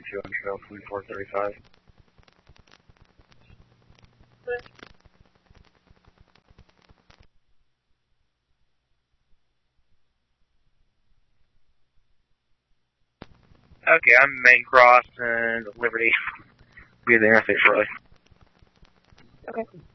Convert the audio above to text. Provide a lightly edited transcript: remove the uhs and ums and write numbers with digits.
22 on trail 2435. Okay, I'm main cross and Liberty. Be in the interface shortly. Okay.